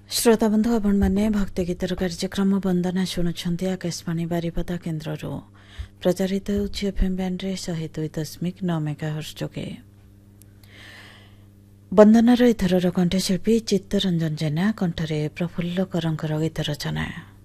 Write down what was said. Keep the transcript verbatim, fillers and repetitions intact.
श्रोता बंधु आपण मैंने भक्ति गीतर कार्यक्रम वंदना शुणुंट आकाशवाणी बारिपदा केन्द्र प्रचारित एफएम बैंड रे शहे दुई दशमिक नौ मेगाहर्ट्ज जोगे वंदनार एथरर कंठशिल्पी चित्तरंजन जेना कंठरे प्रफुल्ल करंकर गीत रचना।